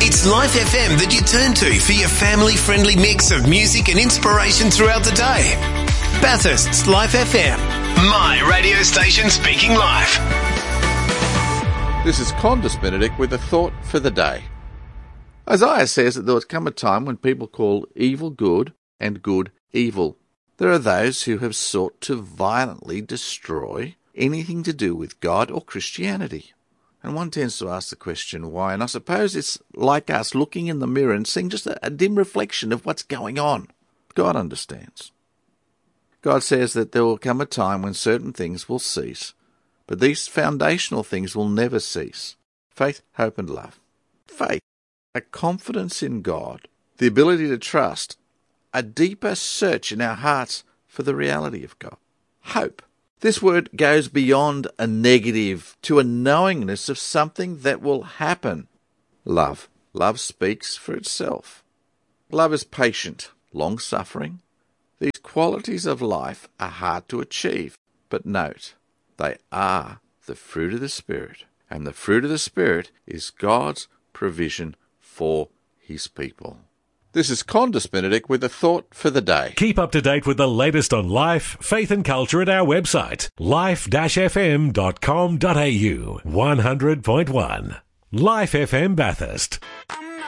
It's Life FM that you turn to for your family-friendly mix of music and inspiration throughout the day. Bathurst's Life FM, my radio station speaking life. This is Condis Benedict with a thought for the day. Isaiah says that there will come a time when people call evil good and good evil. There are those who have sought to violently destroy anything to do with God or Christianity. And one tends to ask the question why, and I suppose it's like us looking in the mirror and seeing just a dim reflection of what's going on. God understands. God says that there will come a time when certain things will cease, but these foundational things will never cease. Faith, hope and love. Faith, a confidence in God, the ability to trust, a deeper search in our hearts for the reality of God. Hope. This word goes beyond a negative to a knowingness of something that will happen. Love. Love speaks for itself. Love is patient, long-suffering. These qualities of life are hard to achieve, but note, they are the fruit of the Spirit, and the fruit of the Spirit is God's provision for His people. This is Condis Benedict with a thought for the day. Keep up to date with the latest on life, faith and culture at our website, life-fm.com.au. 100.1 Life FM Bathurst.